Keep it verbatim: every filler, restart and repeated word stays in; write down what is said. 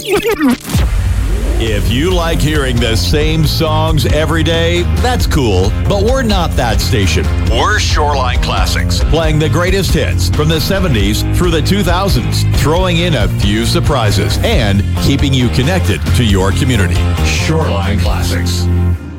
If you like hearing the same songs every day, that's cool, but we're not that station. We're Shoreline Classics, playing the greatest hits from the seventies through the two thousands, throwing in a few surprises, and keeping you connected to your community. Shoreline Classics.